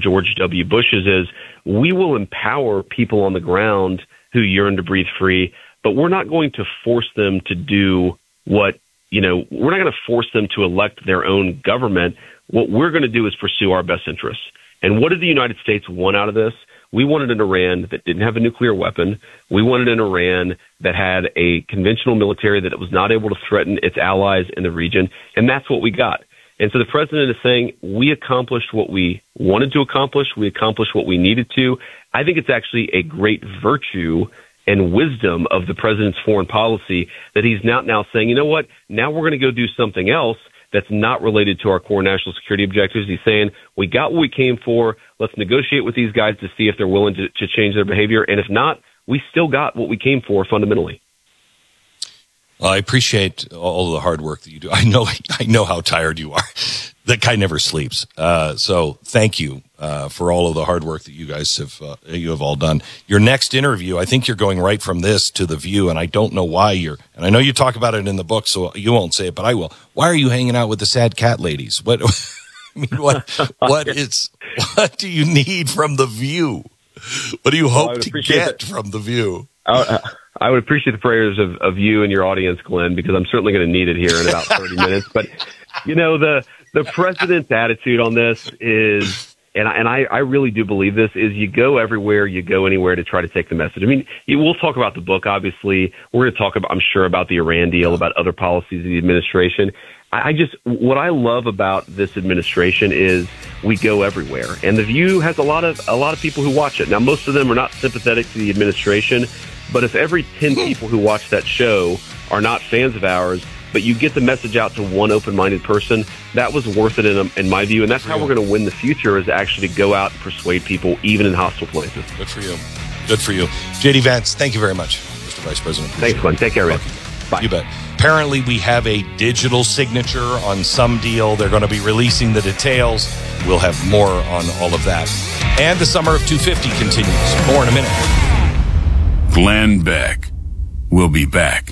George W. Bush's is we will empower people on the ground who yearn to breathe free, but we're not going to force them to do what, we're not going to force them to elect their own government. What we're going to do is pursue our best interests. And what did the United States want out of this? We wanted an Iran that didn't have a nuclear weapon. We wanted an Iran that had a conventional military that was not able to threaten its allies in the region. And that's what we got. And so the president is saying we accomplished what we wanted to accomplish. We accomplished what we needed to. I think it's actually a great virtue and wisdom of the president's foreign policy that he's now saying, you know what, now we're going to go do something else that's not related to our core national security objectives. He's saying, we got what we came for. Let's negotiate with these guys to see if they're willing to change their behavior. And if not, we still got what we came for fundamentally. Well, I appreciate all of the hard work that you do. I know how tired you are. That guy never sleeps. So thank you for all of the hard work that you guys have all done. Your next interview, I think you're going right from this to The View, and I don't know why and I know you talk about it in the book, so you won't say it, but I will. Why are you hanging out with the sad cat ladies? What do you need from The View? What do you hope to get from The View? I would appreciate the prayers of you and your audience, Glenn, because I'm certainly going to need it here in about 30 minutes. But, the president's attitude on this is, and I really do believe this, is you go everywhere, you go anywhere to try to take the message. I mean, we'll talk about the book, obviously. We're going to talk about, I'm sure, about the Iran deal, about other policies of the administration. What I love about this administration is we go everywhere. And The View has a lot of people who watch it. Now, most of them are not sympathetic to the administration, but if every 10 people who watch that show are not fans of ours, but you get the message out to one open-minded person, that was worth it in my view. And that's how we're going to win the future, is actually to go out and persuade people, even in hostile places. Good for you. Good for you. J.D. Vance, thank you very much, Mr. Vice President. Thanks, Glenn. Take care, man. Bye. You bet. Apparently, we have a digital signature on some deal. They're going to be releasing the details. We'll have more on all of that. And the Summer of 250 continues. More in a minute. Glenn Beck will be back.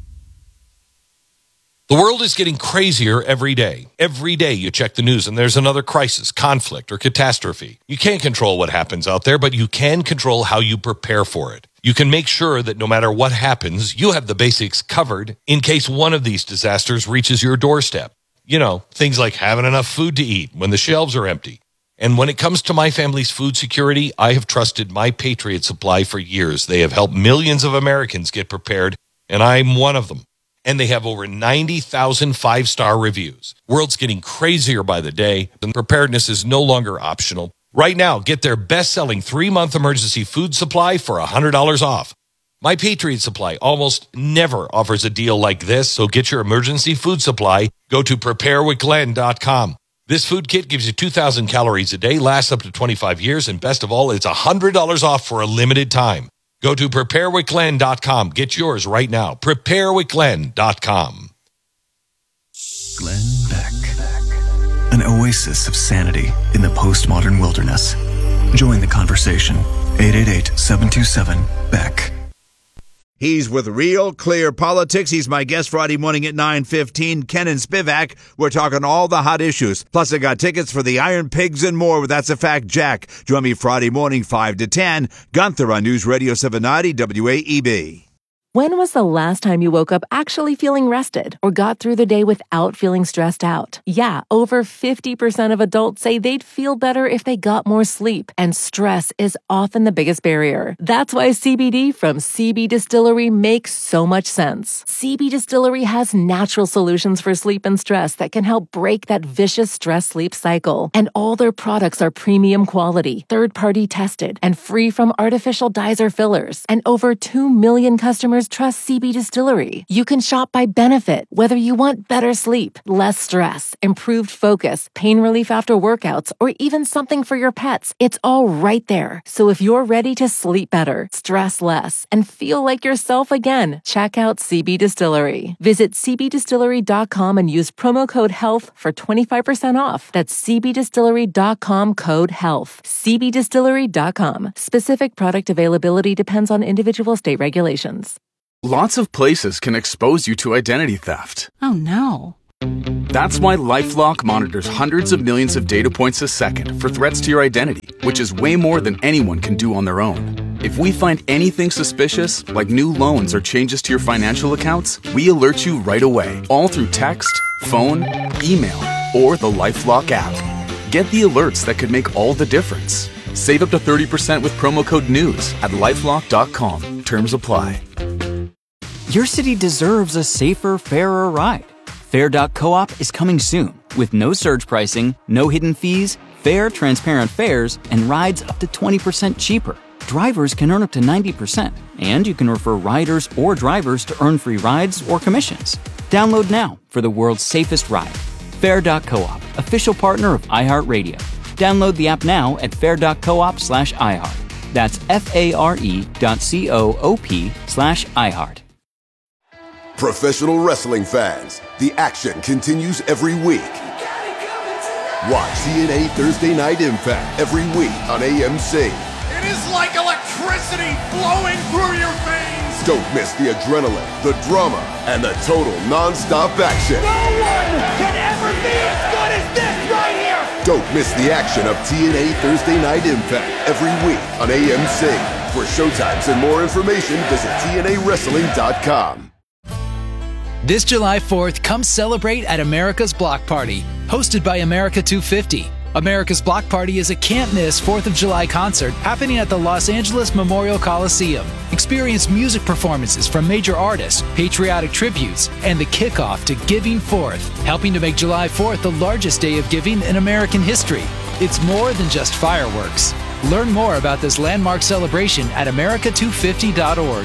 The world is getting crazier every day. Every day you check the news and there's another crisis, conflict, or catastrophe. You can't control what happens out there, but you can control how you prepare for it. You can make sure that no matter what happens, you have the basics covered in case one of these disasters reaches your doorstep. Things like having enough food to eat when the shelves are empty. And when it comes to my family's food security, I have trusted My Patriot Supply for years. They have helped millions of Americans get prepared, and I'm one of them. And they have over 90,000 five-star reviews. World's getting crazier by the day, and preparedness is no longer optional. Right now, get their best-selling 3-month emergency food supply for $100 off. My Patriot Supply almost never offers a deal like this, so get your emergency food supply. Go to preparewithglenn.com. This food kit gives you 2,000 calories a day, lasts up to 25 years, and best of all, it's $100 off for a limited time. Go to preparewithglenn.com. Get yours right now. Preparewithglenn.com. Glenn Beck. An oasis of sanity in the postmodern wilderness. Join the conversation. 888-727-BECK. He's with Real Clear Politics. He's my guest Friday morning at 9:15. Ken and Spivak. We're talking all the hot issues. Plus, I got tickets for the Iron Pigs and more. That's a Fact, Jack. Join me Friday morning, 5 to 10. Gunther on News Radio 790 WAEB. When was the last time you woke up actually feeling rested or got through the day without feeling stressed out? Yeah, over 50% of adults say they'd feel better if they got more sleep, and stress is often the biggest barrier. That's why CBD from CB Distillery makes so much sense. CB Distillery has natural solutions for sleep and stress that can help break that vicious stress-sleep cycle. And all their products are premium quality, third-party tested, and free from artificial dyes or fillers. And over 2 million customers trust CB Distillery. You can shop by benefit, whether you want better sleep, less stress, improved focus, pain relief after workouts, or even something for your pets. It's all right there. So if you're ready to sleep better, stress less, and feel like yourself again, check out CB Distillery. Visit cbdistillery.com and use promo code HEALTH for 25% off. That's cbdistillery.com, code HEALTH. cbdistillery.com. Specific product availability depends on individual state regulations. Lots of places can expose you to identity theft. Oh no. That's why LifeLock monitors hundreds of millions of data points a second for threats to your identity, which is way more than anyone can do on their own. If we find anything suspicious, like new loans or changes to your financial accounts, we alert you right away, all through text, phone, email, or the LifeLock app. Get the alerts that could make all the difference. Save up to 30% with promo code NEWS at LifeLock.com. Terms apply. Your city deserves a safer, fairer ride. Fair.coop is coming soon with no surge pricing, no hidden fees, fair, transparent fares, and rides up to 20% cheaper. Drivers can earn up to 90%, and you can refer riders or drivers to earn free rides or commissions. Download now for the world's safest ride. Fair.coop, official partner of iHeartRadio. Download the app now at fair.coop/iHeart. That's FARE.coop/iHeart. Professional wrestling fans, the action continues every week. Watch TNA Thursday Night Impact every week on AMC. It is like electricity flowing through your veins. Don't miss the adrenaline, the drama, and the total non-stop action. No one can ever be as good as this right here. Don't miss the action of TNA Thursday Night Impact every week on AMC. For showtimes and more information, visit TNAWrestling.com. This July 4th, come celebrate at America's Block Party, hosted by America 250. America's Block Party is a can't-miss 4th of July concert happening at the Los Angeles Memorial Coliseum. Experience music performances from major artists, patriotic tributes, and the kickoff to Giving Forth, helping to make July 4th the largest day of giving in American history. It's more than just fireworks. Learn more about this landmark celebration at america250.org.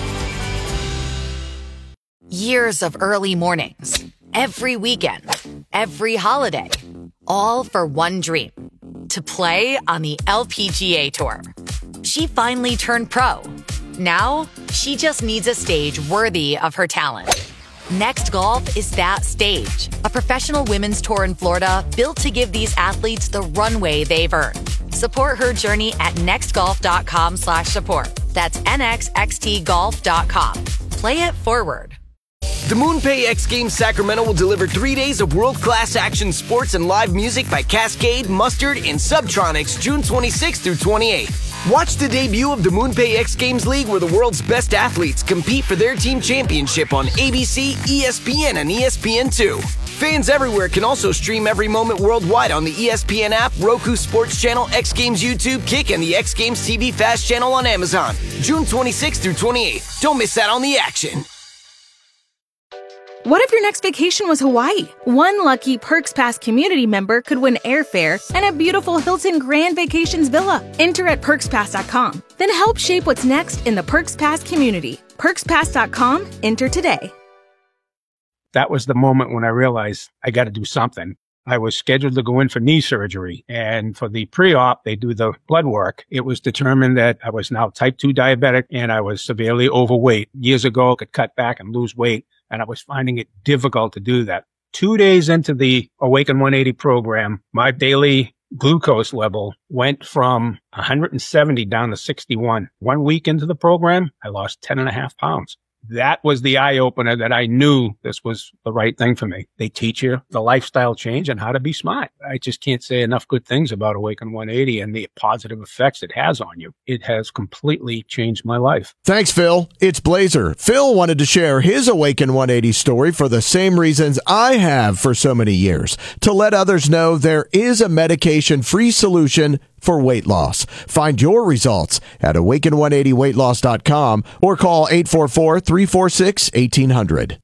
Years of early mornings, every weekend, every holiday, all for one dream, to play on the LPGA Tour. She finally turned pro. Now, she just needs a stage worthy of her talent. Next Golf is that stage, a professional women's tour in Florida built to give these athletes the runway they've earned. Support her journey at nextgolf.com/support. That's nxxtgolf.com. Play it forward. The MoonPay X Games Sacramento will deliver 3 days of world-class action sports and live music by Cascade, Mustard, and Subtronics June 26th through 28th. Watch the debut of the MoonPay X Games League, where the world's best athletes compete for their team championship on ABC, ESPN, and ESPN2. Fans everywhere can also stream every moment worldwide on the ESPN app, Roku Sports Channel, X Games YouTube, Kick, and the X Games TV Fast channel on Amazon. June 26th through 28th. Don't miss out on the action. What if your next vacation was Hawaii? One lucky Perks Pass community member could win airfare and a beautiful Hilton Grand Vacations villa. Enter at PerksPass.com. Then help shape what's next in the Perks Pass community. PerksPass.com. Enter today. That was the moment when I realized I got to do something. I was scheduled to go in for knee surgery, and for the pre-op, they do the blood work. It was determined that I was now type 2 diabetic and I was severely overweight. Years ago, I could cut back and lose weight, and I was finding it difficult to do that. 2 days into the Awaken 180 program, my daily glucose level went from 170 down to 61. 1 week into the program, I lost 10.5 pounds. That was the eye-opener that I knew this was the right thing for me. They teach you the lifestyle change and how to be smart. I just can't say enough good things about Awaken 180 and the positive effects it has on you. It has completely changed my life. Thanks, Phil. It's Blazer. Phil wanted to share his Awaken 180 story for the same reasons I have for so many years, to let others know there is a medication-free solution for weight loss. Find your results at awaken180weightloss.com or call 844-346-1800.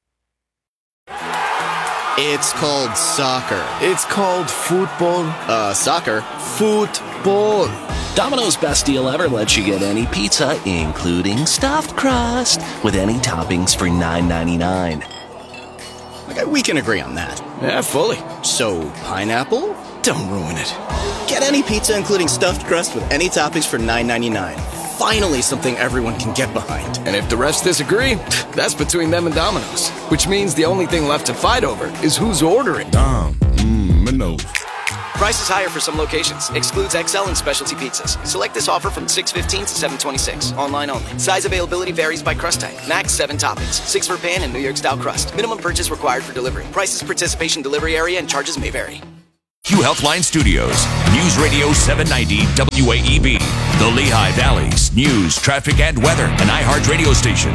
It's called soccer. It's called football. Soccer. Football. Domino's best deal ever lets you get any pizza, including stuffed crust, with any toppings for $9.99. Okay, we can agree on that. Yeah, fully. So, pineapple? Don't ruin it. Get any pizza, including stuffed crust, with any toppings for $9.99. Finally, something everyone can get behind. And if the rest disagree, that's between them and Domino's. Which means the only thing left to fight over is who's ordering. Domino's. Price is higher for some locations. Excludes XL and specialty pizzas. Select this offer from 6/15 to 7/26. Online only. Size availability varies by crust type. Max 7 toppings. 6 for pan and New York style crust. Minimum purchase required for delivery. Prices, participation, delivery area, and charges may vary. Hugh Healthline Studios, News Radio 790 WAEB, the Lehigh Valley's news, traffic, and weather, an iHeart radio station.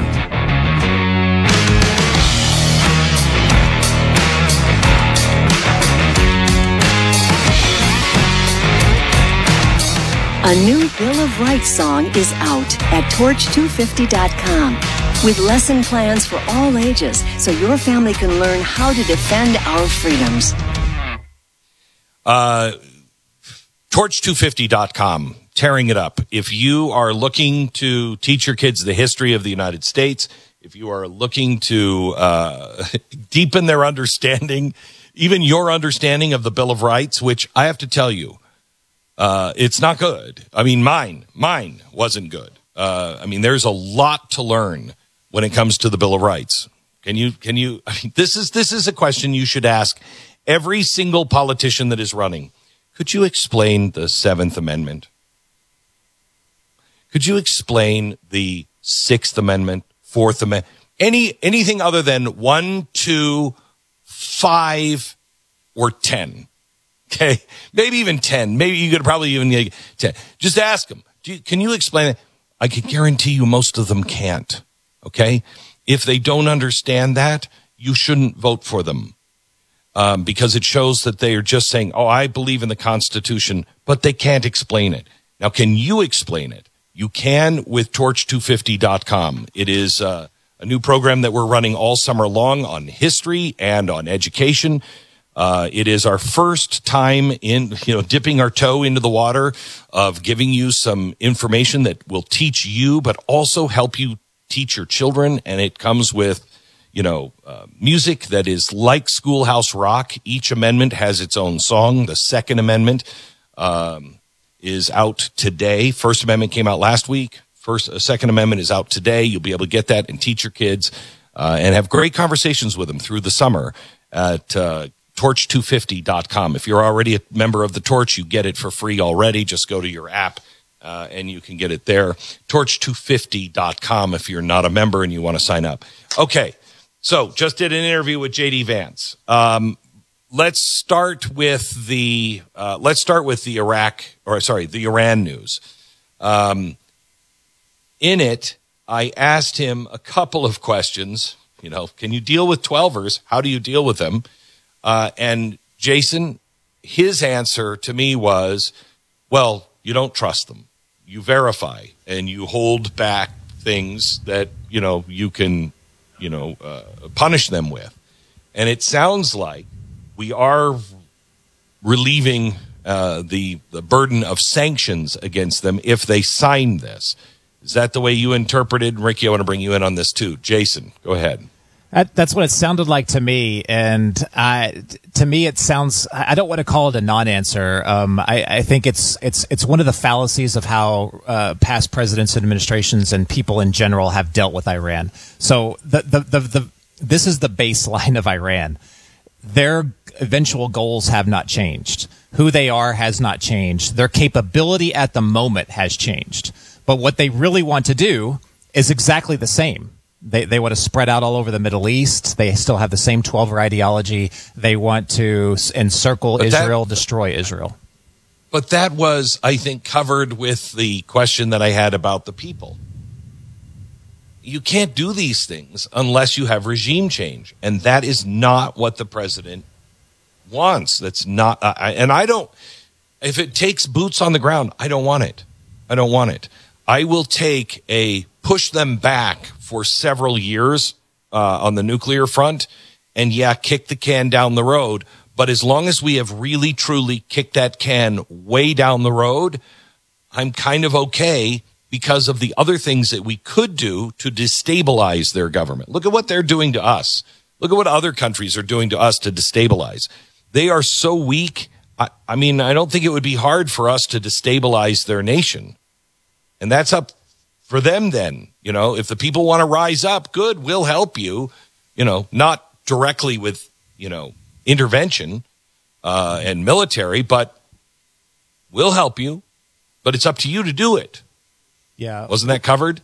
A new Bill of Rights song is out at torch250.com with lesson plans for all ages so your family can learn how to defend our freedoms. Torch250.com, tearing it up. If you are looking to teach your kids the history of the United States, if you are looking to deepen their understanding, even your understanding of the Bill of Rights, which I have to tell you, it's not good. I mean, mine wasn't good. I mean, there's a lot to learn when it comes to the Bill of Rights. Can you, I mean, this is a question you should ask every single politician that is running. Could you explain the 7th Amendment? Could you explain the 6th Amendment, 4th Amendment? Anything other than 1, 2, 5, or 10. Okay, maybe even 10. Maybe you could probably even get 10. Just ask them. Can you explain it? I can guarantee you most of them can't. Okay? If they don't understand that, you shouldn't vote for them. Because it shows that they are just saying, oh, I believe in the Constitution, but they can't explain it. Now, can you explain it? You can with torch250.com. It is a new program that we're running all summer long on history and on education. It is our first time in, dipping our toe into the water of giving you some information that will teach you, but also help you teach your children. And it comes with, music that is like Schoolhouse Rock. Each amendment has its own song. The Second Amendment, is out today. First Amendment came out last week. Second Amendment is out today. You'll be able to get that and teach your kids, and have great conversations with them through the summer at, torch250.com. If you're already a member of the Torch, you get it for free already. Just go to your app, and you can get it there. Torch250.com if you're not a member and you want to sign up. Okay. So just did an interview with JD Vance. Let's start with the Iran news. In it, I asked him a couple of questions. Can you deal with 12ers? How do you deal with them? And Jason, his answer to me was, well, you don't trust them. You verify and you hold back things that, you can, punish them with. And it sounds like we are relieving the burden of sanctions against them if they sign this. Is that the way you interpreted? Ricky, I want to bring you in on this too. Jason, go ahead. That's what it sounded like to me, and to me it sounds. I don't want to call it a non-answer. I think it's one of the fallacies of how past presidents and administrations and people in general have dealt with Iran. So this is the baseline of Iran. Their eventual goals have not changed. Who they are has not changed. Their capability at the moment has changed. But what they really want to do is exactly the same. They want to spread out all over the Middle East. They still have the same 12er ideology. They want to encircle Israel, destroy Israel. But that was, I think, covered with the question that I had about the people. You can't do these things unless you have regime change. And that is not what the president wants. That's not, and I don't, if it takes boots on the ground, I don't want it. I don't want it. I will take push them back for several years on the nuclear front and, kick the can down the road. But as long as we have really, truly kicked that can way down the road, I'm kind of okay because of the other things that we could do to destabilize their government. Look at what they're doing to us. Look at what other countries are doing to us to destabilize. They are so weak. I mean, I don't think it would be hard for us to destabilize their nation. And that's up for them then. If the people want to rise up, good, we'll help you, not directly with, intervention and military, but we'll help you, but it's up to you to do it. Yeah. Wasn't that covered?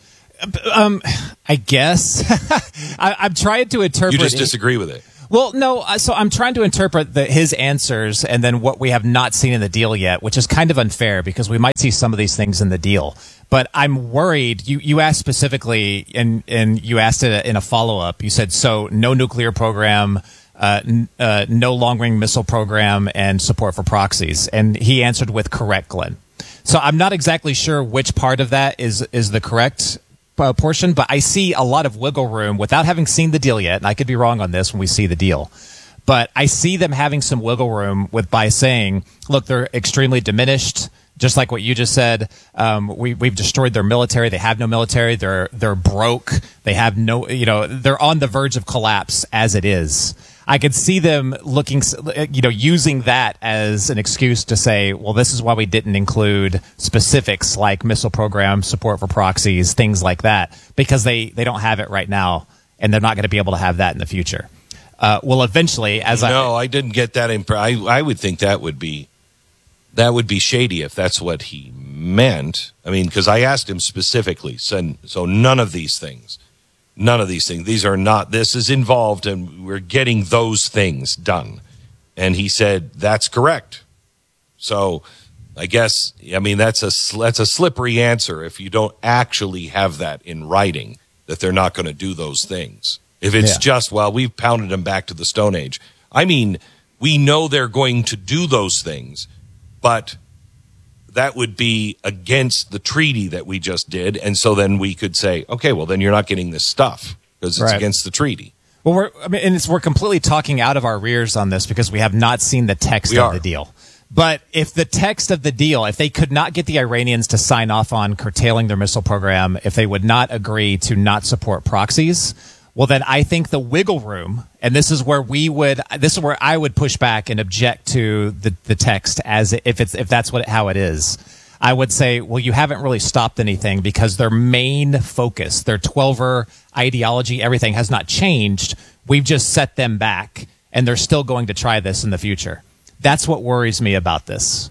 I guess. I'm trying to interpret. You just disagree with it. Well, no. So I'm trying to interpret his answers and then what we have not seen in the deal yet, which is kind of unfair because we might see some of these things in the deal. But I'm worried. You asked specifically, and you asked it in a follow-up. You said, so no nuclear program, no long-range missile program, and support for proxies. And he answered with correct, Glenn. So I'm not exactly sure which part of that is the correct portion, but I see a lot of wiggle room without having seen the deal yet. And I could be wrong on this when we see the deal. But I see them having some wiggle room by saying, look, they're extremely diminished. Just like what you just said, we've destroyed their military. They have no military. They're broke. They have no, they're on the verge of collapse as it is. I could see them using that as an excuse to say, well, this is why we didn't include specifics like missile program, support for proxies, things like that, because they don't have it right now, and they're not going to be able to have that in the future. Well, eventually, I didn't get that impression. I would think that would be shady if that's what he meant. I mean, because I asked him specifically, so none of these things. These are not, this is involved and we're getting those things done. And he said, that's correct. So I guess, that's a slippery answer if you don't actually have that in writing, that they're not going to do those things. If it's just, well, we've pounded them back to the Stone Age. I mean, we know they're going to do those things, but that would be against the treaty that we just did. And so then we could say, okay, well, then you're not getting this stuff because it's against the treaty. Well, we're completely talking out of our rears on this because we have not seen the text of the deal. But if the text of the deal, if they could not get the Iranians to sign off on curtailing their missile program, if they would not agree to not support proxies, well, then I think the wiggle room, and this is where I would push back and object to the text as if that's how it is. I would say, well, you haven't really stopped anything because their main focus, their 12er ideology, everything has not changed. We've just set them back, and they're still going to try this in the future. That's what worries me about this.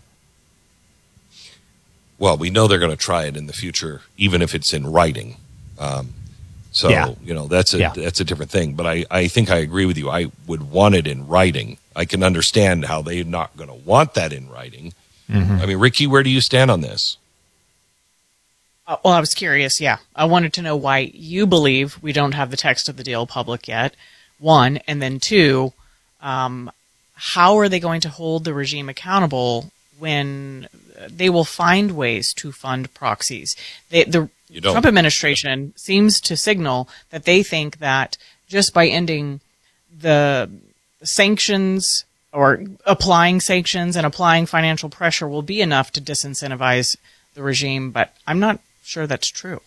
Well, we know they're going to try it in the future, even if it's in writing. That's a different thing. But I think I agree with you. I would want it in writing. I can understand how they're not going to want that in writing. Mm-hmm. I mean, Ricky, where do you stand on this? Well, I was curious, I wanted to know why you believe we don't have the text of the deal public yet, one. And then two, how are they going to hold the regime accountable when they will find ways to fund proxies? The Trump administration seems to signal that they think that just by ending the sanctions or applying sanctions and applying financial pressure will be enough to disincentivize the regime, but I'm not sure that's true.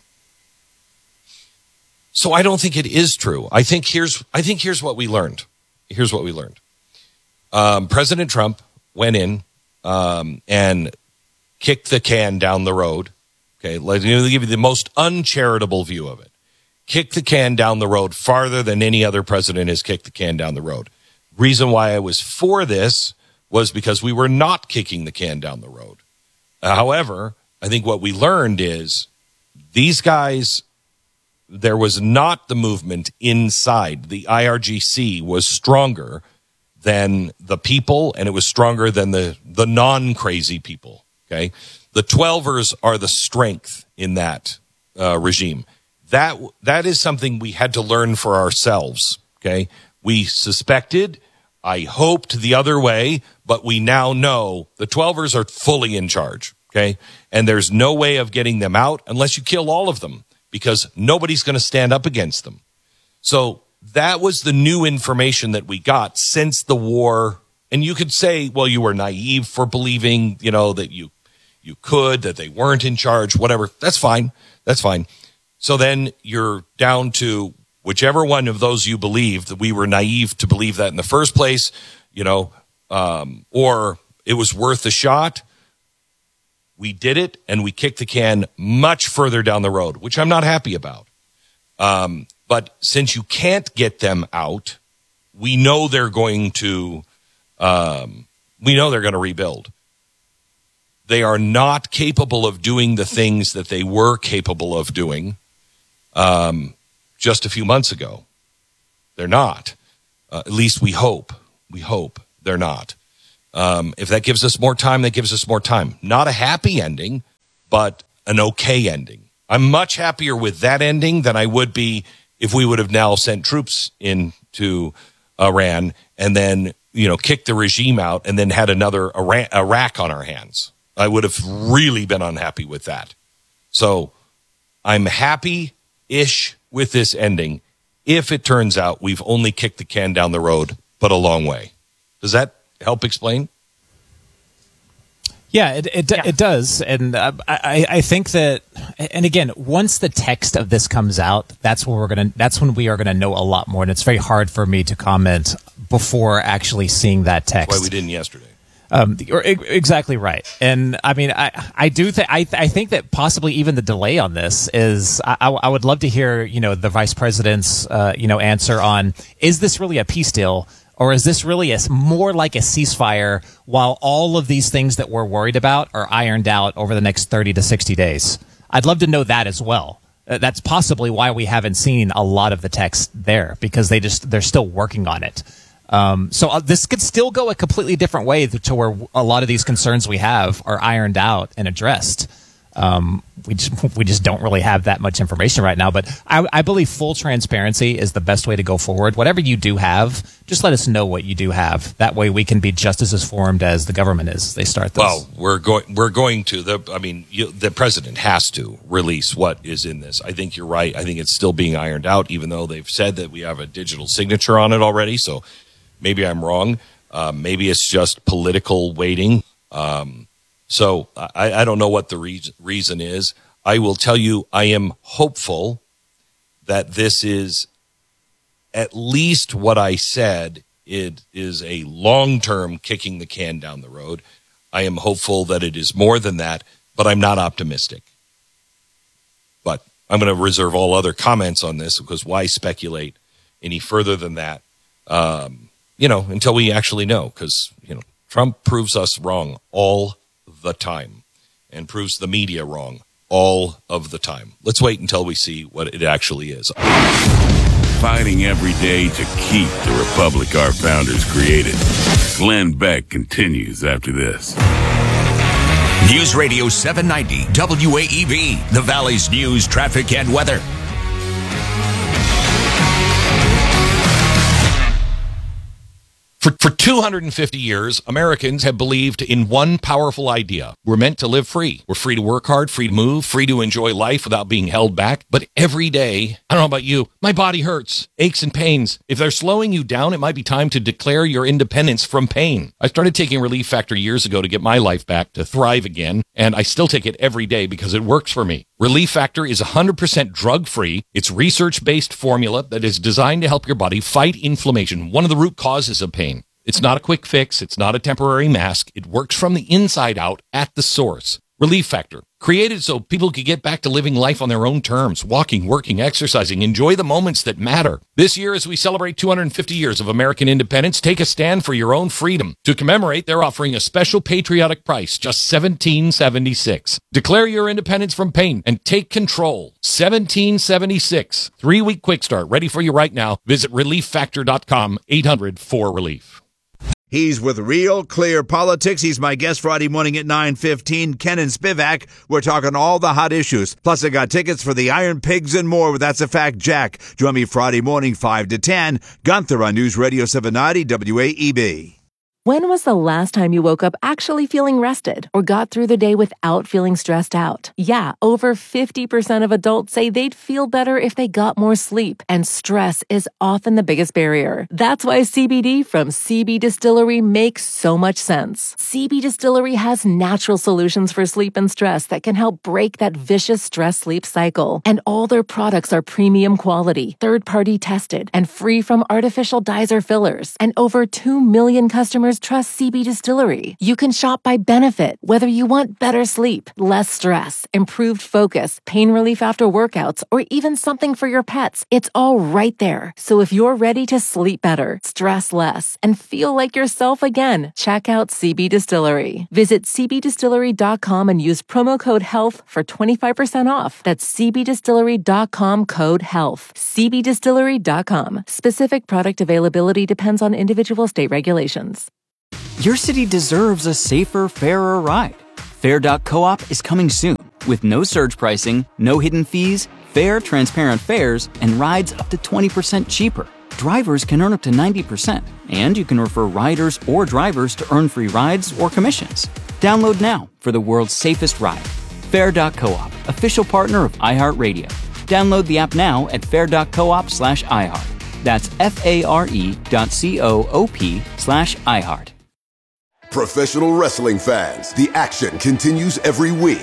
So I don't think it is true. I think here's what we learned. Here's what we learned. President Trump went in and kicked the can down the road. Okay, let me give you the most uncharitable view of it. Kick the can down the road farther than any other president has kicked the can down the road. Reason why I was for this was because we were not kicking the can down the road. However, I think what we learned is these guys, there was not the movement inside. The IRGC was stronger than the people, and it was stronger than the non-crazy people, okay? The 12ers are the strength in that regime. That is something we had to learn for ourselves, okay? We suspected, I hoped the other way, but we now know the 12ers are fully in charge, okay? And there's no way of getting them out unless you kill all of them because nobody's going to stand up against them. So that was the new information that we got since the war. And you could say, well, you were naive for believing, that you could, that they weren't in charge, whatever. That's fine. That's fine. So then you're down to whichever one of those you believed, that we were naive to believe that in the first place, or it was worth a shot. We did it, and we kicked the can much further down the road, which I'm not happy about. But since you can't get them out, we know they're going to rebuild. They are not capable of doing the things that they were capable of doing just a few months ago. They're not. At least we hope. We hope they're not. If that gives us more time, that gives us more time. Not a happy ending, but an okay ending. I'm much happier with that ending than I would be if we would have now sent troops into Iran and then, kicked the regime out and then had another Iraq on our hands. I would have really been unhappy with that. So I'm happy-ish with this ending if it turns out we've only kicked the can down the road, but a long way. Does that help explain? Yeah, it does, and I think that, and again, once the text of this comes out, that's when we are gonna know a lot more, and it's very hard for me to comment before actually seeing that text. That's why we didn't yesterday. Exactly right, and I mean, I think that possibly even the delay on this is, I would love to hear the vice president's answer on, is this really a peace deal? Or is this really more like a ceasefire while all of these things that we're worried about are ironed out over the next 30 to 60 days? I'd love to know that as well. That's possibly why we haven't seen a lot of the text there, because they're still working on it. So this could still go a completely different way to where a lot of these concerns we have are ironed out and addressed. We just don't really have that much information right now, but I believe full transparency is the best way to go forward. Whatever you do have, just let us know what you do have. That way we can be just as informed as the government is as they start this. Well, we're going to. The president has to release what is in this. I think you're right. I think it's still being ironed out, even though they've said that we have a digital signature on it already. So maybe I'm wrong. Maybe it's just political waiting. So I don't know what the reason is. I will tell you, I am hopeful that this is at least what I said. It is a long-term kicking the can down the road. I am hopeful that it is more than that, but I'm not optimistic. But I'm going to reserve all other comments on this, because why speculate any further than that, until we actually know, because, Trump proves us wrong all the time and proves the media wrong all of the time. Let's wait until we see what it actually is. Fighting every day to keep the republic our founders created. Glenn Beck continues after this. News Radio 790 WAEB, the Valley's news, traffic, and weather. For 250 years, Americans have believed in one powerful idea. We're meant to live free. We're free to work hard, free to move, free to enjoy life without being held back. But every day, I don't know about you, my body hurts, aches and pains. If they're slowing you down, it might be time to declare your independence from pain. I started taking Relief Factor years ago to get my life back, to thrive again, and I still take it every day because it works for me. Relief Factor is 100% drug-free. It's research-based formula that is designed to help your body fight inflammation, one of the root causes of pain. It's not a quick fix. It's not a temporary mask. It works from the inside out at the source. Relief Factor, created so people could get back to living life on their own terms, walking, working, exercising, enjoy the moments that matter. This year, as we celebrate 250 years of American independence, take a stand for your own freedom. To commemorate, they're offering a special patriotic price, just $17.76. Declare your independence from pain and take control. $17.76. 3-week quick start, ready for you right now. Visit ReliefFactor.com, 800-4RELIEF. He's with Real Clear Politics. He's my guest Friday morning at 9:15. Ken and Spivak. We're talking all the hot issues. Plus, I got tickets for the Iron Pigs and more. That's a Fact, Jack. Join me Friday morning, 5 to 10. Gunther on News Radio 790 WAEB. When was the last time you woke up actually feeling rested or got through the day without feeling stressed out? Yeah, over 50% of adults say they'd feel better if they got more sleep, and stress is often the biggest barrier. That's why CBD from CB Distillery makes so much sense. CB Distillery has natural solutions for sleep and stress that can help break that vicious stress-sleep cycle. And all their products are premium quality, third-party tested, and free from artificial dyes or fillers. And over 2 million customers customers trust CB Distillery. You can shop by benefit, whether you want better sleep, less stress, improved focus, pain relief after workouts, or even something for your pets. It's all right there. So if you're ready to sleep better, stress less, and feel like yourself again, check out CB Distillery. Visit cbdistillery.com and use promo code HEALTH for 25% off. That's cbdistillery.com, code HEALTH. cbdistillery.com. Specific product availability depends on individual state regulations. Your city deserves a safer, fairer ride. Fair.coop is coming soon with no surge pricing, no hidden fees, fair, transparent fares, and rides up to 20% cheaper. Drivers can earn up to 90%, and you can refer riders or drivers to earn free rides or commissions. Download now for the world's safest ride. Fair.coop, official partner of iHeartRadio. Download the app now at fair.coop/iHeart. That's FARE.coop/iHeart. Professional wrestling fans, the action continues every week.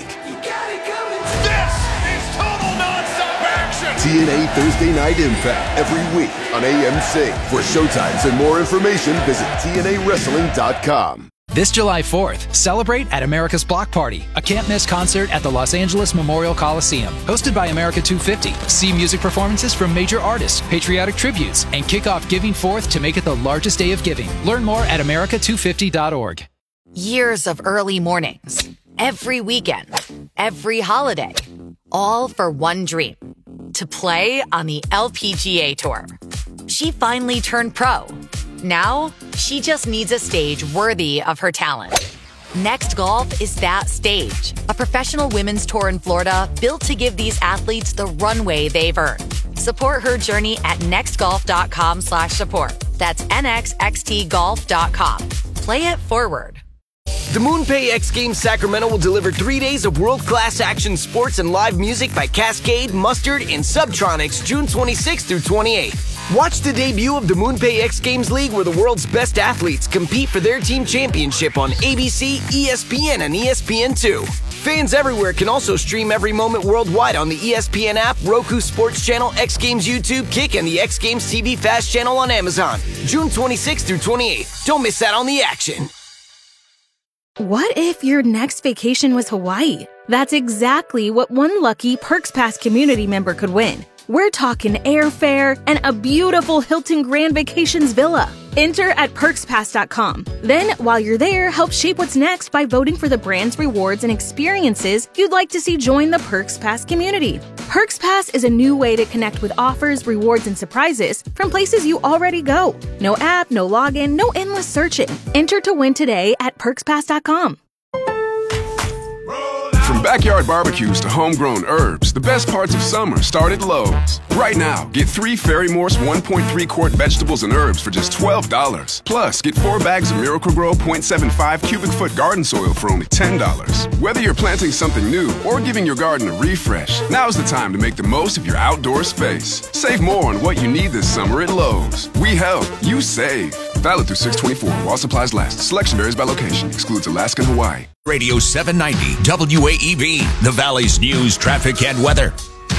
This is total nonstop action! TNA Thursday Night Impact every week on AMC. For showtimes and more information, visit TNAWrestling.com. This July 4th, celebrate at America's Block Party, a can't-miss concert at the Los Angeles Memorial Coliseum. Hosted by America 250. See music performances from major artists, patriotic tributes, and kick off Giving Forth to make it the largest day of giving. Learn more at america250.org. Years of early mornings, every weekend, every holiday, all for one dream, to play on the LPGA Tour. She finally turned pro. Now, she just needs a stage worthy of her talent. Next Golf is that stage. A professional women's tour in Florida built to give these athletes the runway they've earned. Support her journey at nextgolf.com/support. That's nxxtgolf.com. Play it forward. The MoonPay X Games Sacramento will deliver 3 days of world-class action sports and live music by Cascade, Mustard, and Subtronics June 26th through 28th. Watch the debut of the MoonPay X Games League, where the world's best athletes compete for their team championship on ABC, ESPN, and ESPN2. Fans everywhere can also stream every moment worldwide on the ESPN app, Roku Sports Channel, X Games YouTube, Kick, and the X Games TV Fast Channel on Amazon. June 26th through 28th. Don't miss out on the action. What if your next vacation was Hawaii? That's exactly what one lucky Perks Pass community member could win. We're talking airfare and a beautiful Hilton Grand Vacations villa. Enter at PerksPass.com. Then, while you're there, help shape what's next by voting for the brands, rewards, and experiences you'd like to see join the Perks Pass community. Perks Pass is a new way to connect with offers, rewards, and surprises from places you already go. No app, no login, no endless searching. Enter to win today at PerksPass.com. From backyard barbecues to homegrown herbs, the best parts of summer start at Lowe's. Right now, get 3 Fairy Morse 1.3 quart vegetables and herbs for just $12. Plus, get 4 bags of Miracle-Gro 0.75 cubic foot garden soil for only $10. Whether you're planting something new or giving your garden a refresh, now's the time to make the most of your outdoor space. Save more on what you need this summer at Lowe's. We help, you save. Valid through 6/24 while supplies last. Selection varies by location. Excludes Alaska and Hawaii. Radio 790 WAEB, the Valley's news, traffic, and weather.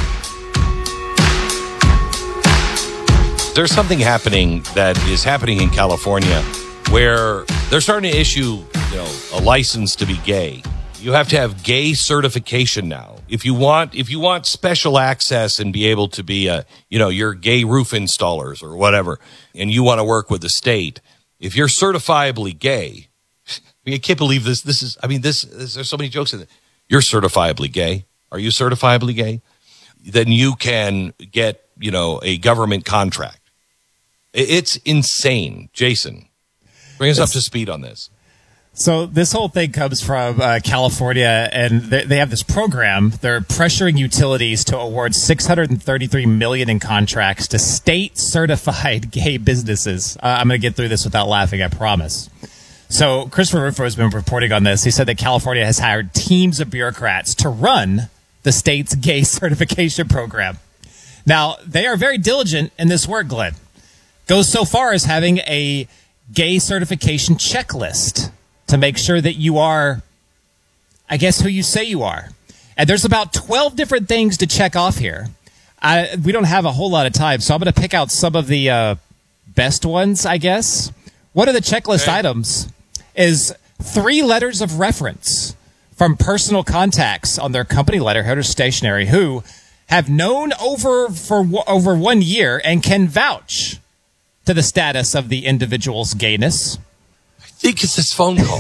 There's something happening that is happening in California where they're starting to issue, a license to be gay. You have to have gay certification now. If you want special access and be able to be your gay roof installers or whatever, and you want to work with the state, if you're certifiably gay, I can't believe this. There's so many jokes in it. You're certifiably gay. Are you certifiably gay? Then you can get, a government contract. It's insane. Jason, bring us up to speed on this. So this whole thing comes from California, and they have this program. They're pressuring utilities to award $633 million in contracts to state-certified gay businesses. I'm going to get through this without laughing, I promise. So Christopher Rufo has been reporting on this. He said that California has hired teams of bureaucrats to run the state's gay certification program. Now, they are very diligent in this work, Glenn. Goes so far as having a gay certification checklist to make sure that you are, I guess, who you say you are. And there's about 12 different things to check off here. We don't have a whole lot of time, so I'm going to pick out some of the best ones, I guess. One of the checklist items is 3 letters of reference from personal contacts on their company letterhead or stationery who have known over 1 year and can vouch to the status of the individual's gayness. I think it's this phone call.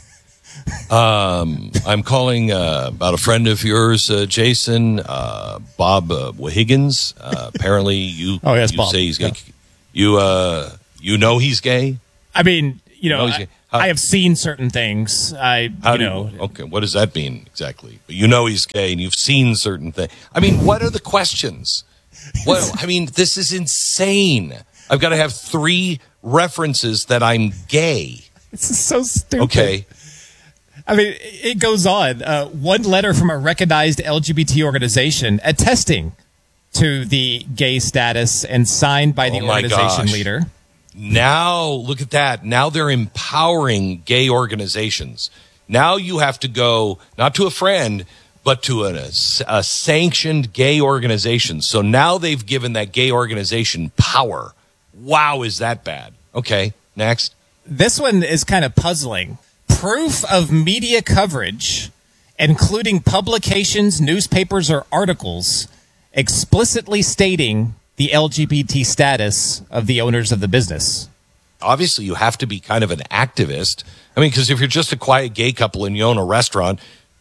I'm calling about a friend of yours, Jason, Bob Higgins. Apparently, you Bob. say he's gay. Yeah. You know he's gay. I mean, I have seen certain things. Okay, what does that mean exactly? But you know he's gay, and you've seen certain things. I mean, what are the questions? This is insane. I've got to have 3 references that I'm gay. It's so stupid. Okay. I mean, it goes on. 1 letter from a recognized LGBT organization attesting to the gay status and signed by the organization leader. Now, look at that. Now they're empowering gay organizations. Now you have to go, not to a friend, but to a sanctioned gay organization. So now they've given that gay organization power. Wow, is that bad? Okay, next. This one is kind of puzzling. Proof of media coverage, including publications, newspapers, or articles, explicitly stating the LGBT status of the owners of the business. Obviously, you have to be kind of an activist. I mean, because if you're just a quiet gay couple and you own a restaurant,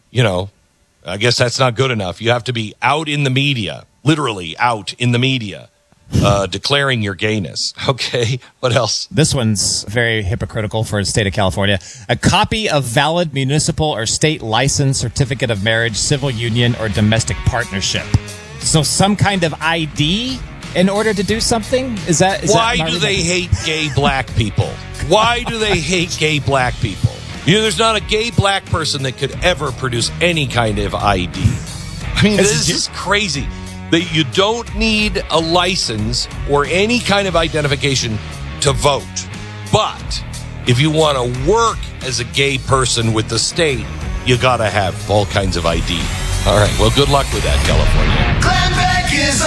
I guess that's not good enough. You have to be out in the media, literally out in the media, declaring your gayness. Okay, what else? This one's very hypocritical for the state of California. A copy of valid municipal or state license, certificate of marriage, civil union, or domestic partnership. So some kind of ID in order to do something? Why do they hate gay black people? Why do they hate gay black people? There's not a gay black person that could ever produce any kind of ID. I mean, this is crazy. That you don't need a license or any kind of identification to vote. But if you want to work as a gay person with the state, you got to have all kinds of ID. All right, well, good luck with that, California. Glenn Beck is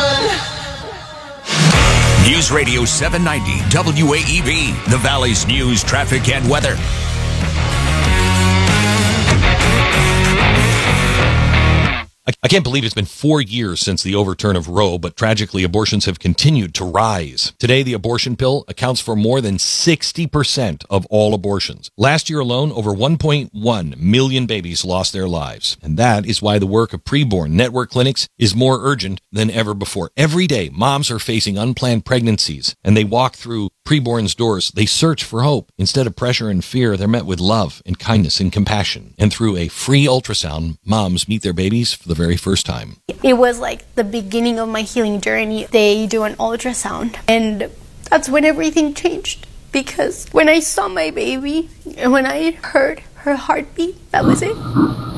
on. News Radio 790 WAEB, the Valley's news, traffic, and weather. I can't believe it's been 4 years since the overturn of Roe, but tragically, abortions have continued to rise. Today, the abortion pill accounts for more than 60% of all abortions. Last year alone, over 1.1 million babies lost their lives. And that is why the work of preborn network clinics is more urgent than ever before. Every day, moms are facing unplanned pregnancies, and they walk through preborn's doors. They search for hope. Instead of pressure and fear, they're met with love and kindness and compassion. And through a free ultrasound, moms meet their babies for the very first time. It was like the beginning of my healing journey. They do an ultrasound, and that's when everything changed. Because when I saw my baby and when I heard her heartbeat, that was it.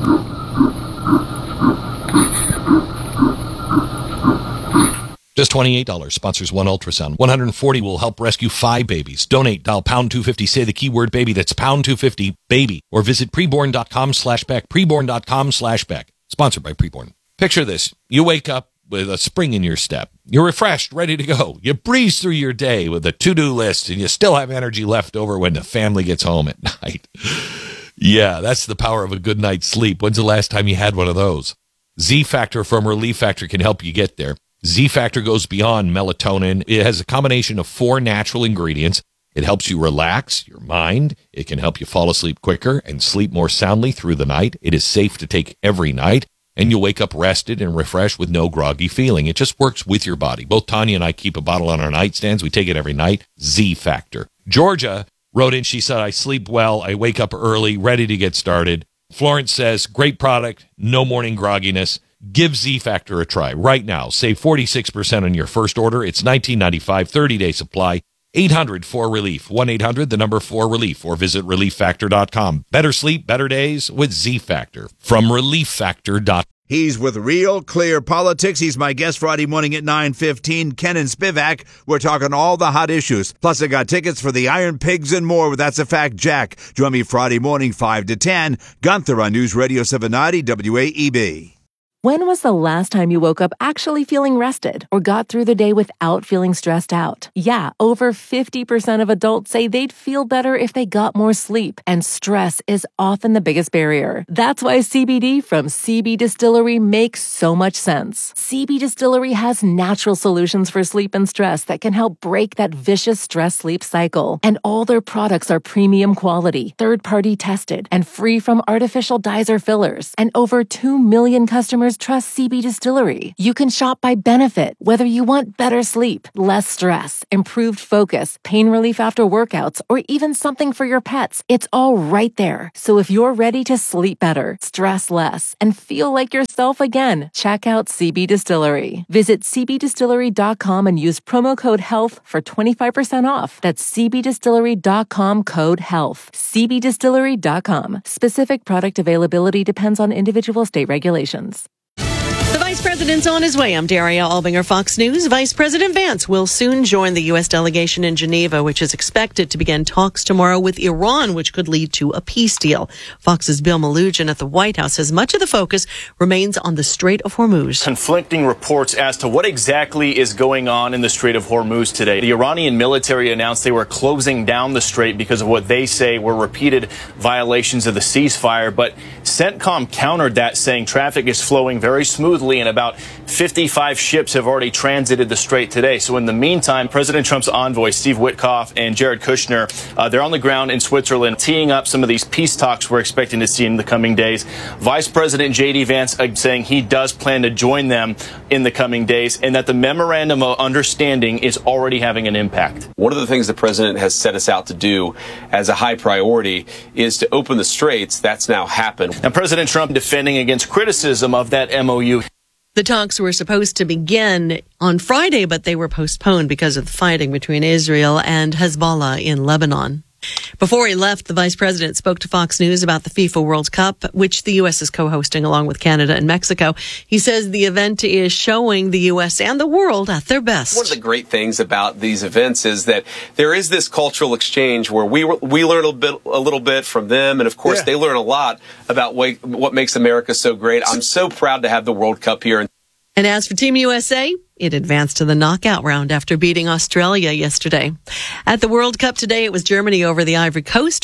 Just $28 sponsors 1 ultrasound. $140 will help rescue 5 babies. Donate, dial pound 250, say the keyword baby. That's pound 250 baby, or visit preborn.com/Beck. Preborn.com/Beck. Sponsored by Preborn. Picture this. You wake up with a spring in your step. You're refreshed, ready to go. You breeze through your day with a to-do list, and you still have energy left over when the family gets home at night. Yeah, that's the power of a good night's sleep. When's the last time you had one of those? Z-Factor from Relief Factor can help you get there. Z-Factor goes beyond melatonin. It has a combination of 4 natural ingredients. It helps you relax your mind. It can help you fall asleep quicker and sleep more soundly through the night. It is safe to take every night, and you'll wake up rested and refreshed with no groggy feeling. It just works with your body. Both Tanya and I keep a bottle on our nightstands. We take it every night. Z-Factor. Georgia wrote in, she said, I sleep well. I wake up early, ready to get started. Florence says, great product, no morning grogginess. Give Z-Factor a try right now. Save 46% on your first order. It's $19.95, 30-day supply. 800-4RELIEF, 1-800-4RELIEF, or visit ReliefFactor.com. Better sleep, better days with Z-Factor from ReliefFactor.com. He's with Real Clear Politics. He's my guest Friday morning at 9:15. Ken and Spivak. We're talking all the hot issues. Plus, I got tickets for the Iron Pigs and more. That's a fact, Jack. Join me Friday morning, 5 to 10. Gunther on News Radio 790 WAEB. When was the last time you woke up actually feeling rested or got through the day without feeling stressed out? Yeah, over 50% of adults say they'd feel better if they got more sleep, and stress is often the biggest barrier. That's why CBD from CB Distillery makes so much sense. CB Distillery has natural solutions for sleep and stress that can help break that vicious stress-sleep cycle. And all their products are premium quality, third-party tested, and free from artificial dyes or fillers. And over 2 million customers trust CB Distillery. You can shop by benefit, whether you want better sleep, less stress, improved focus, pain relief after workouts, or even something for your pets. It's all right there. So if you're ready to sleep better, stress less, and feel like yourself again, check out CB Distillery. Visit cbdistillery.com and use promo code HEALTH for 25% off. That's cbdistillery.com code HEALTH. cbdistillery.com. Specific product availability depends on individual state regulations. The Vice President's on his way. I'm Daria Albinger, Fox News. Vice President Vance will soon join the U.S. delegation in Geneva, which is expected to begin talks tomorrow with Iran, which could lead to a peace deal. Fox's Bill Malugin at the White House says much of the focus remains on the Strait of Hormuz. Conflicting reports as to what exactly is going on in the Strait of Hormuz today. The Iranian military announced they were closing down the strait because of what they say were repeated violations of the ceasefire, but CENTCOM countered that, saying traffic is flowing very smoothly and about 55 ships have already transited the strait today. So in the meantime, President Trump's envoy, Steve Witkoff and Jared Kushner, they're on the ground in Switzerland teeing up some of these peace talks we're expecting to see in the coming days. Vice President J.D. Vance saying he does plan to join them in the coming days and that the memorandum of understanding is already having an impact. One of the things the president has set us out to do as a high priority is to open the straits. That's now happened. Now, President Trump defending against criticism of that MOU. The talks were supposed to begin on Friday, but they were postponed because of the fighting between Israel and Hezbollah in Lebanon. Before he left, the vice president spoke to Fox News about the FIFA World Cup, which the U.S. is co-hosting along with Canada and Mexico. He says the event is showing the U.S. and the world at their best. One of the great things about these events is that there is this cultural exchange where we learn a little bit from them, and of course they learn a lot about what makes America so great. I'm so proud to have the World Cup here. And as for Team USA, it advanced to the knockout round after beating Australia yesterday. At the World Cup today, it was Germany over the Ivory Coast,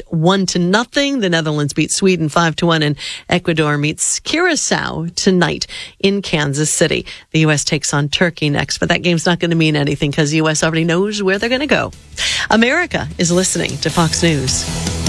1-0. The Netherlands beat Sweden 5-1, and Ecuador meets Curacao tonight in Kansas City. The U.S. takes on Turkey next, but that game's not going to mean anything because the U.S. already knows where they're going to go. America is listening to Fox News.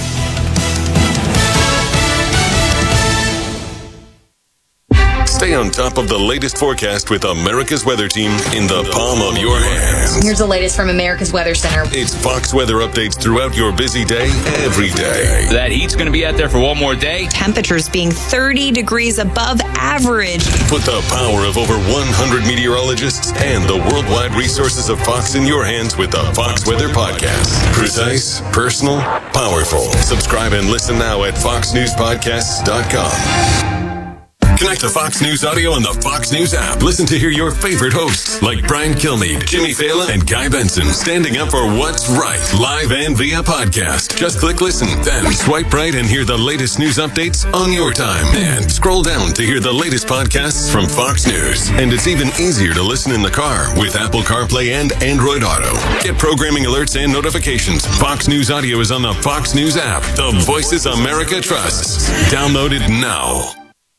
Stay on top of the latest forecast with America's Weather Team in the palm of your hands. Here's the latest from America's Weather Center. It's Fox weather updates throughout your busy day, every day. That heat's going to be out there for one more day. Temperatures being 30 degrees above average. Put the power of over 100 meteorologists and the worldwide resources of Fox in your hands with the Fox Weather Podcast. Precise, personal, powerful. Subscribe and listen now at foxnewspodcasts.com. Connect to Fox News Audio on the Fox News app. Listen to hear your favorite hosts like Brian Kilmeade, Jimmy Fallon, and Guy Benson standing up for what's right, live and via podcast. Just click listen, then swipe right and hear the latest news updates on your time. And scroll down to hear the latest podcasts from Fox News. And it's even easier to listen in the car with Apple CarPlay and Android Auto. Get programming alerts and notifications. Fox News Audio is on the Fox News app. The voices America trusts. Download it now.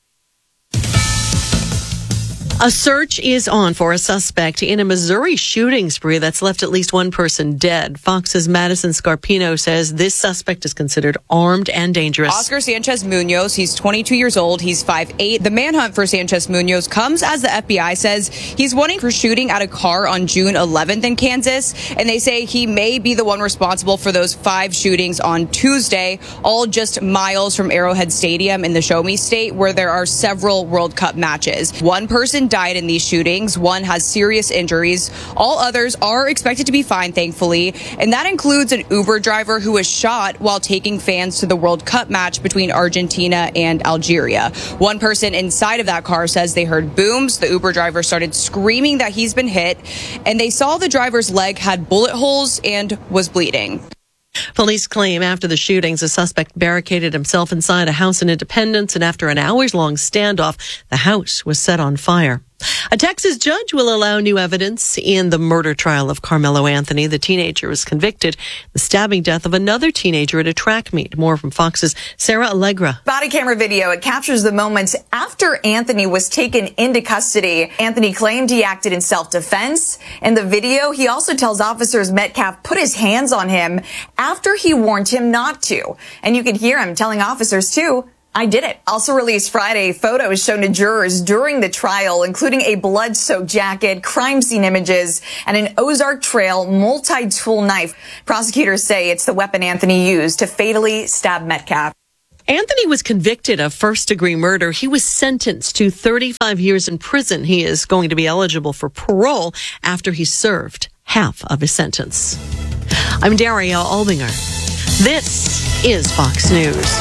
A search is on for a suspect in a Missouri shooting spree that's left at least one person dead. Fox's Madison Scarpino says this suspect is considered armed and dangerous. Oscar Sanchez Munoz, he's 22 years old, he's 5'8". The manhunt for Sanchez Munoz comes as the FBI says he's wanted for shooting at a car on June 11th in Kansas, and they say he may be the one responsible for those 5 shootings on Tuesday, all just miles from Arrowhead Stadium in the Show Me State, where there are several World Cup matches. One person died in these shootings. One has serious injuries. All others are expected to be fine, thankfully. And that includes an Uber driver who was shot while taking fans to the World Cup match between Argentina and Algeria. One person inside of that car says they heard booms. The Uber driver started screaming that he's been hit, and they saw the driver's leg had bullet holes and was bleeding. Police claim after the shootings, a suspect barricaded himself inside a house in Independence, and after an hours-long standoff, the house was set on fire. A Texas judge will allow new evidence in the murder trial of Carmelo Anthony. The teenager was convicted of the stabbing death of another teenager at a track meet. More from Fox's Sarah Allegra. Body camera video. It captures the moments after Anthony was taken into custody. Anthony claimed he acted in self-defense. In the video, he also tells officers Metcalf put his hands on him after he warned him not to. And you can hear him telling officers, too, I did it. Also released Friday, photos shown to jurors during the trial, including a blood-soaked jacket, crime scene images, and an Ozark Trail multi-tool knife. Prosecutors say it's the weapon Anthony used to fatally stab Metcalf. Anthony was convicted of first-degree murder. He was sentenced to 35 years in prison. He is going to be eligible for parole after he served half of his sentence. I'm Daria Albinger. This is Fox News.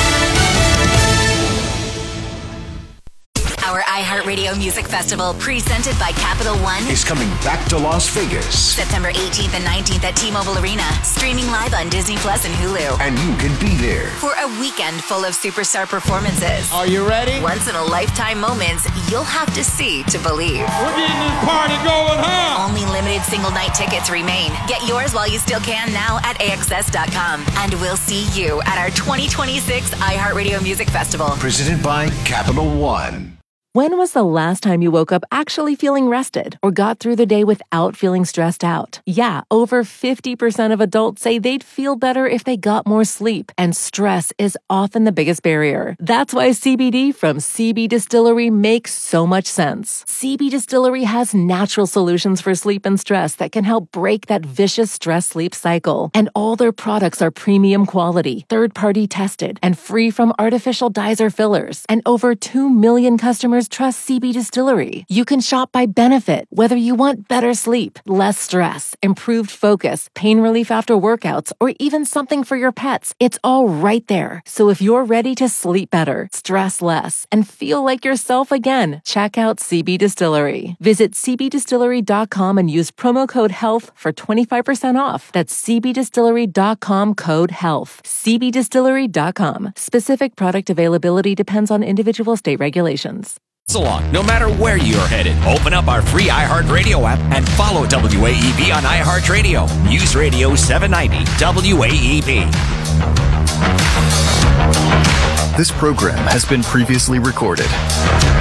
Our iHeartRadio Music Festival, presented by Capital One, is coming back to Las Vegas. September 18th and 19th at T-Mobile Arena, streaming live on Disney Plus and Hulu. And you can be there For a weekend full of superstar performances. Are you ready? Once-in-a-lifetime moments you'll have to see to believe. We're getting this party going, huh? Only limited single-night tickets remain. Get yours while you still can now at AXS.com. And we'll see you at our 2026 iHeartRadio Music Festival. Presented by Capital One. When was the last time you woke up actually feeling rested or got through the day without feeling stressed out? Yeah, over 50% of adults say they'd feel better if they got more sleep, and stress is often the biggest barrier. That's why CBD from CB Distillery makes so much sense. CB Distillery has natural solutions for sleep and stress that can help break that vicious stress-sleep cycle. And all their products are premium quality, third-party tested, and free from artificial dyes or fillers. And over 2 million customers trust CB Distillery. You can shop by benefit, whether you want better sleep, less stress, improved focus, pain relief after workouts, or even something for your pets. It's all right there. So if you're ready to sleep better, stress less, and feel like yourself again, check out CB Distillery. Visit cbdistillery.com and use promo code HEALTH for 25% off. That's cbdistillery.com, code HEALTH. cbdistillery.com. Specific product availability depends on individual state regulations. Along, no matter where you're headed, open up our free iHeartRadio app and follow WAEB on iHeartRadio. News Radio 790 WAEB. This program has been previously recorded.